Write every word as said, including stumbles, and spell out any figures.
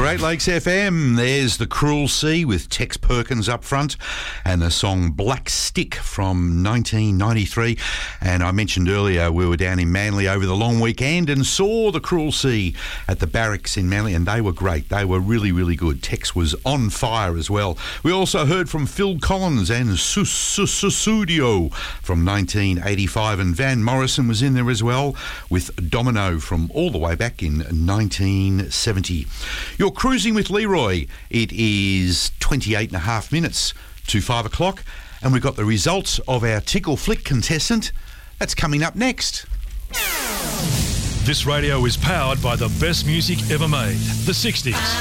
Great Lakes F M. There's The Cruel Sea with Tex Perkins up front and the song Black Stick from nineteen ninety-three. And I mentioned earlier we were down in Manly over the long weekend and saw The Cruel Sea at the Barracks in Manly, and they were great. They were really, really good. Tex was on fire as well. We also heard from Phil Collins and Sussudio from nineteen eighty-five, and Van Morrison was in there as well with Domino from all the way back in nineteen seventy. You're cruising with Leroy. It is twenty-eight and a half minutes to five o'clock, and we've got the results of our Tickle Flick contestant. That's coming up next. This radio is powered by the best music ever made, the sixties.